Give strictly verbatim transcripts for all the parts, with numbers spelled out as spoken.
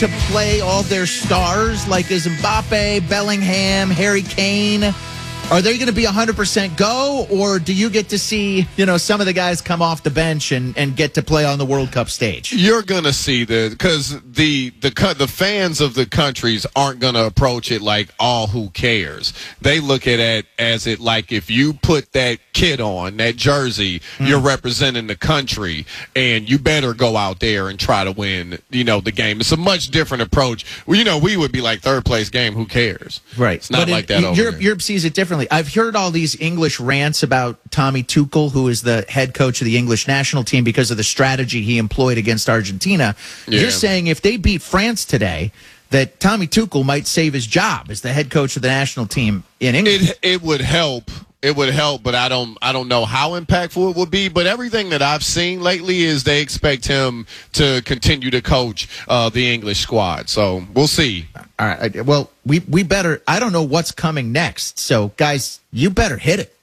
to play all their stars, like is Mbappe, Bellingham, Harry Kane? Are they going to be one hundred percent go, or do you get to see, you know, some of the guys come off the bench and, and get to play on the World Cup stage? You're going to see the because the the the fans of the countries aren't going to approach it like, oh, who cares? They look at it as it like if you put that kit on, that jersey, mm. you're representing the country, and you better go out there and try to win, you know, the game. It's a much different approach. Well, you know, we would be like third place game. Who cares? Right. It's not but like in, that over Europe, here. Europe sees it differently. I've heard all these English rants about Tommy Tuchel, who is the head coach of the English national team, because of the strategy he employed against Argentina. Yeah. You're saying if they beat France today, that Tommy Tuchel might save his job as the head coach of the national team in England. It it would help. It would help, but I don't I don't know how impactful it would be. But everything that I've seen lately is they expect him to continue to coach uh, the English squad. So we'll see. All right. Well, we, we better – I don't know what's coming next. So, guys, you better hit it.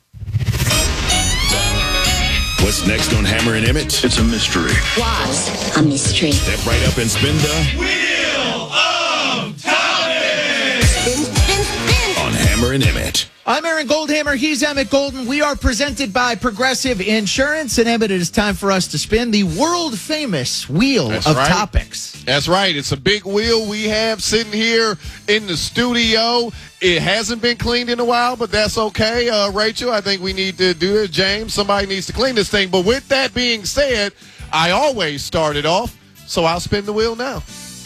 What's next on Hammer and Emmett? It's a mystery. What's a mystery? Step right up and spin the Wheel of Time! Spin, spin, spin. on Hammer and Emmett. I'm Aaron Goldhammer. He's Emmett Golden. We are presented by Progressive Insurance. And, Emmett, it is time for us to spin the world-famous Wheel That's of right. Topics. That's right. It's a big wheel we have sitting here in the studio. It hasn't been cleaned in a while, but that's okay. Uh, Rachel, I think we need to do it. James, somebody needs to clean this thing. But with that being said, I always start it off, so I'll spin the wheel now.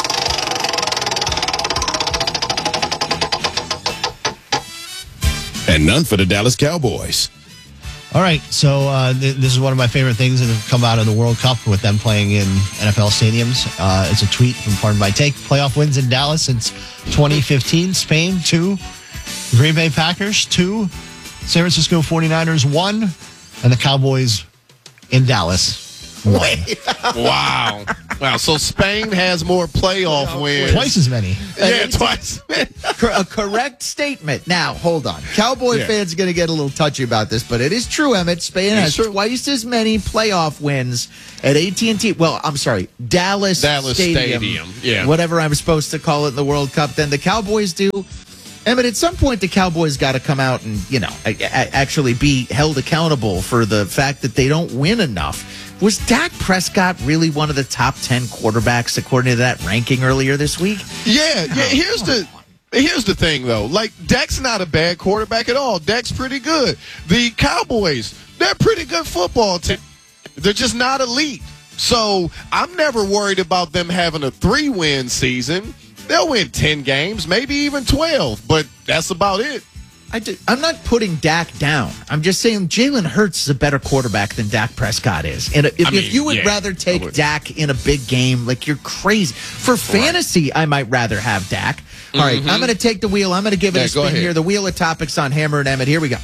And none for the Dallas Cowboys. All right, so uh, th- this is one of my favorite things that have come out of the World Cup with them playing in N F L stadiums. Uh, it's a tweet from Pardon My Take. Playoff wins in Dallas since twenty fifteen. Spain, two. Green Bay Packers, two. San Francisco forty-niners, one. And the Cowboys in Dallas, one. Wow. Wow. So Spain has more playoff wins. Twice as many. Yeah, twice. A correct statement. Now, hold on. Cowboy Yeah. fans are going to get a little touchy about this, but it is true, Emmett. Spain It's has true. twice as many playoff wins at A T and T. Well, I'm sorry, Dallas, Dallas Stadium, Stadium, yeah. whatever I'm supposed to call it in the World Cup, than the Cowboys do. Emmett, at some point, the Cowboys got to come out and, you know, a- a- actually be held accountable for the fact that they don't win enough. Was Dak Prescott really one of the top ten quarterbacks according to that ranking earlier this week? Yeah, yeah. Here's the here's the thing though. Like Dak's not a bad quarterback at all. Dak's pretty good. The Cowboys, they're a pretty good football team. They're just not elite. So I'm never worried about them having a three-win season. They'll win ten games, maybe even twelve, but that's about it. I do, I'm not putting Dak down. I'm just saying Jalen Hurts is a better quarterback than Dak Prescott is. And if, I mean, if you would yeah, rather I take would. Dak in a big game, like you're crazy. For fantasy, I might rather have Dak. All right, I'm going to take the wheel. I'm going to give it Yeah, a go spin ahead. here. The wheel of topics on Hammer and Emmett. Here we go.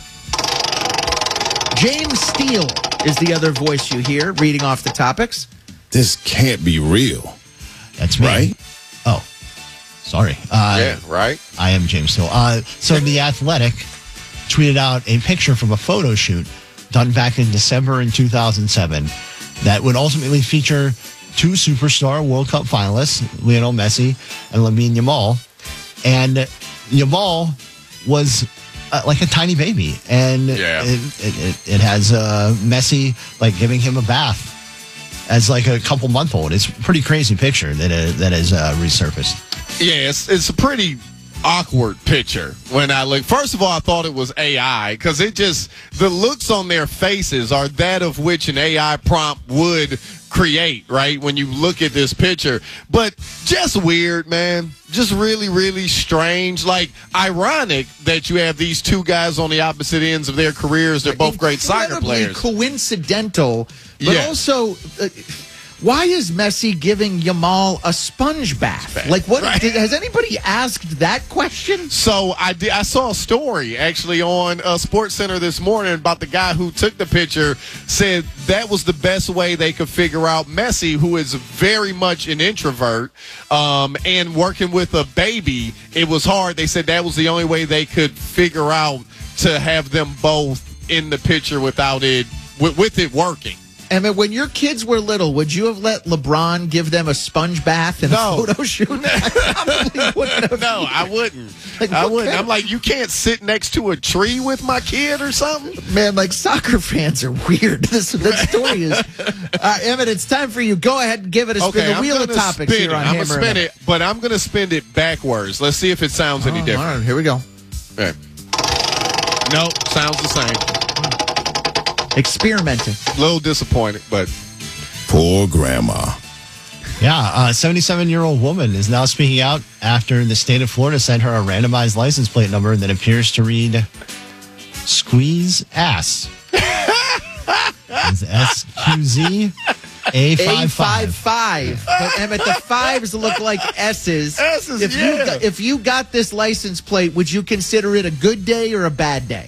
James Steele is the other voice you hear reading off the topics. This can't be real. That's me. Right? Oh, sorry. Uh, Yeah, right? I am James Steele. Uh, so The Athletic tweeted out a picture from a photo shoot done back in December in two thousand seven that would ultimately feature two superstar World Cup finalists, Lionel Messi and Lamine Yamal. And Yamal was uh, like a tiny baby. And Yeah. it, it, it, it has uh, Messi like giving him a bath as like a couple month old. It's a pretty crazy picture that uh, that has uh, resurfaced. Yeah, it's, it's a pretty awkward picture when I look. First of all, I thought it was A I because it just, the looks on their faces are that of which an A I prompt would create, right? When you look at this picture. But just weird, man. Just really, really strange. Like, ironic that you have these two guys on the opposite ends of their careers. They're both great soccer Incredibly players. Coincidental, but Yeah. also, uh, why is Messi giving Yamal a sponge bath? bath. Like, what? Right. Did, has anybody asked that question? So I did. I saw a story actually on uh, Sports Center this morning about the guy who took the picture. Said that was the best way they could figure out Messi, who is very much an introvert, um, and working with a baby. It was hard. They said that was the only way they could figure out to have them both in the picture without it with, with it working. Emmett, when your kids were little, would you have let LeBron give them a sponge bath and No. a photo shoot? I probably wouldn't have. No, I wouldn't. Like, I what wouldn't. kind I'm of- like, you can't sit next to a tree with my kid or something? Man, like soccer fans are weird. This, this story is. Uh, Emmett, it's time for you. Go ahead and give it a spin. Okay, the I'm wheel of gonna topics spin here it. on I'm Hammer gonna and spin Emmett. it, but I'm gonna spin it backwards. Let's see if it sounds any Oh, different. all right, here we go. Okay. Nope, sounds the same. Experimenting. A little disappointed, but Poor grandma. Yeah, a seventy-seven-year-old woman is now speaking out after the state of Florida sent her a randomized license plate number that appears to read "Squeeze Ass." It's S Q Z A A five five five. five. But Emmett, the fives look like S's. S's, if yeah. you got, if you got this license plate, would you consider it a good day or a bad day?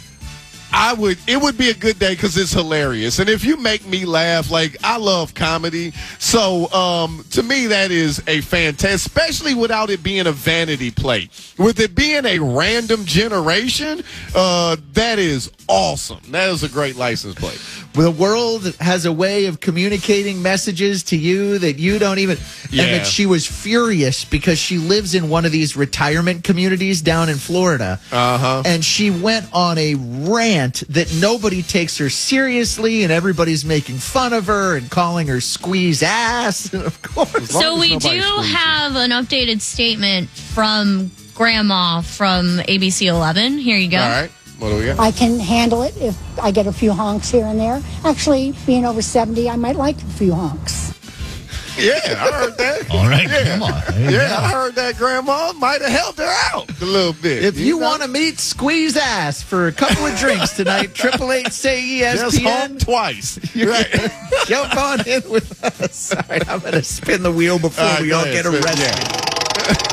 I would. It would be a good day because it's hilarious, and if you make me laugh, like I love comedy, so um, to me that is a fantastic, especially without it being a vanity plate. With it being a random generation, uh, that is awesome. That is a great license plate. The world has a way of communicating messages to you that you don't even. Yeah. Emmett, she was furious because she lives in one of these retirement communities down in Florida. Uh huh. And she went on a rant that nobody takes her seriously and everybody's making fun of her and calling her squeeze ass. And of course. long So as we nobody do squeezes. have an updated statement from Grandma from A B C eleven. Here you go. All right. What do we got? I can handle it if I get a few honks here and there. Actually, being over seventy, I might like a few honks. Yeah, I heard that. All right, Yeah. come on. There you Yeah, go. I heard that. Grandma might have helped her out a little bit. If you know? want to meet Squeeze Ass for a couple of drinks tonight, triple eight say E S just P home N. twice. Right. Jump on in with us. All right, I'm going to spin the wheel before All right, we go all ahead, get spin- arrested.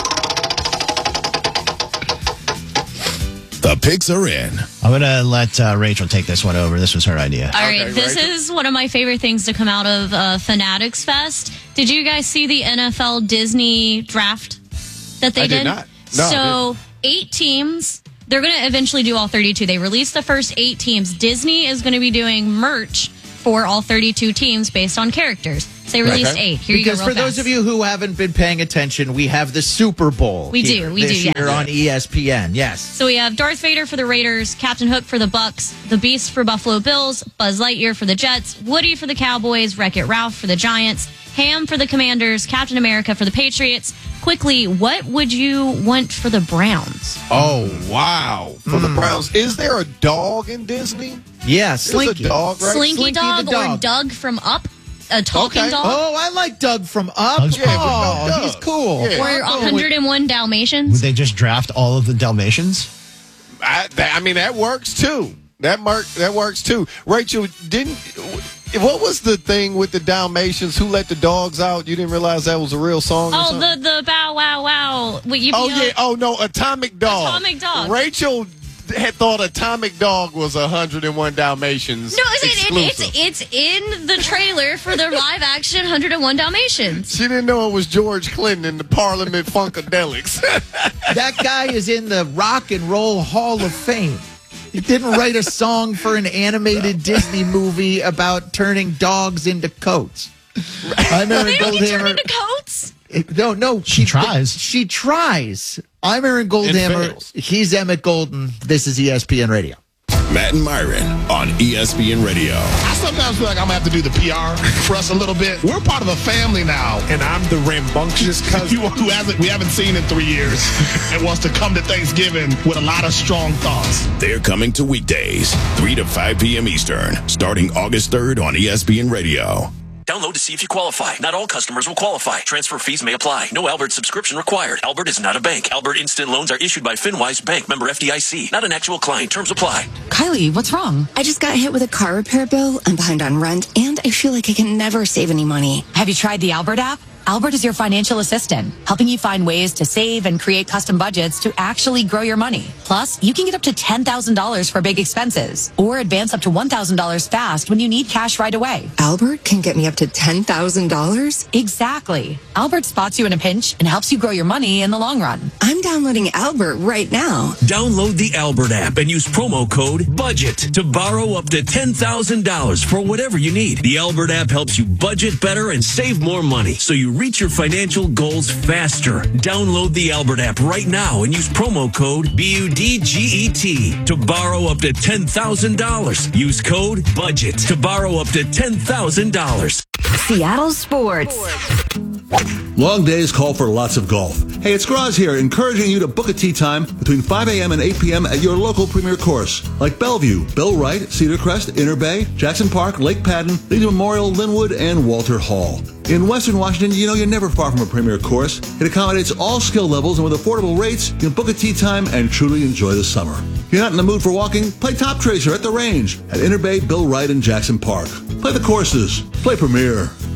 The picks are in. I'm going to let uh, Rachel take this one over. This was her idea. All right, Okay, this Rachel. is one of my favorite things to come out of uh, Fanatics Fest. Did you guys see the N F L Disney draft that they I did not. No, I so eight teams. They're going to eventually do all thirty-two. They released the first eight teams. Disney is going to be doing merch for all thirty-two teams based on characters. So they released Okay. eight. Here Because you go. for real those fast. of you who haven't been paying attention, we have the Super Bowl. We do, here we this do, yes. year on E S P N. Yes. So we have Darth Vader for the Raiders, Captain Hook for the Bucks, the Beast for Buffalo Bills, Buzz Lightyear for the Jets, Woody for the Cowboys, Wreck-It Ralph for the Giants, Ham for the Commanders, Captain America for the Patriots. Quickly, what would you want for the Browns? Oh, wow. For the Browns. Is there a dog in Disney? Yeah, There's Slinky. a dog, right? Slinky, Slinky dog, the dog. or Doug from Up? A talking Okay. dog? Oh, I like Doug from Up. Doug's oh, pretty good. Doug. he's cool. Yeah. Or I'm one going with- hundred one Would Dalmatians? they just draft all of the Dalmatians? I, that, I mean, that works too. That mark, that works too. Rachel, didn't. What was the thing with the Dalmatians? Who let the dogs out? You didn't realize that was a real song? or Oh, something? the, the bow wow wow. What, you, Oh you know- yeah. Oh no, Atomic Dog. Atomic Dog. Rachel had thought Atomic Dog was one hundred one Dalmatians. No, is it, it, exclusive. it's it's in the trailer for the live action one hundred one Dalmatians. She didn't know it was George Clinton in the Parliament Funkadelics. That guy is in the Rock and Roll Hall of Fame. He didn't write a song for an animated Disney movie about turning dogs into coats. I'm Aaron They don't get turned Goldhammer. into coats. No, no. She tries. She tries. I'm Aaron Goldhammer. fails. He's Emmett Golden. This is E S P N Radio. Matt and Myron on E S P N Radio. I sometimes feel like I'm gonna have to do the P R for us a little bit. We're part of a family now, And I'm the rambunctious cousin. you who hasn't we haven't seen in three years and wants to come to Thanksgiving with a lot of strong thoughts. They're coming to weekdays, three to five p.m. Eastern, starting August third on E S P N Radio. Download to see if you qualify. Not all customers will qualify. Transfer fees may apply. No Albert subscription required. Albert is not a bank. Albert Instant Loans are issued by FinWise Bank, member F D I C. Not an actual client. Terms apply. Kylie, what's wrong? I just got hit with a car repair bill. I'm behind on rent, and I feel like I can never save any money. Have you tried the Albert app? Albert is your financial assistant, helping you find ways to save and create custom budgets to actually grow your money. Plus, you can get up to ten thousand dollars for big expenses or advance up to one thousand dollars fast when you need cash right away. Albert can get me up to ten thousand dollars? Exactly. Albert spots you in a pinch and helps you grow your money in the long run. I'm downloading Albert right now. Download the Albert app and use promo code BUDGET to borrow up to ten thousand dollars for whatever you need. The Albert app helps you budget better and save more money so you reach your financial goals faster. Download the Albert app right now and use promo code B U D G E T to borrow up to ten thousand dollars. Use code BUDGET to borrow up to ten thousand dollars. Seattle Sports. Long days call for lots of golf. Hey, it's Graz here, encouraging you to book a tee time between five a.m. and eight p.m. at your local premier course, like Bellevue, Bill Wright, Cedar Crest, Inner Bay, Jackson Park, Lake Padden, Legion Memorial, Linwood, and Walter Hall. In Western Washington, you know you're never far from a premier course. It accommodates all skill levels, and with affordable rates, you can book a tee time and truly enjoy the summer. If you're not in the mood for walking, play Top Tracer at the range at Inner Bay, Bill Wright, and Jackson Park. Play the courses. Play Premier.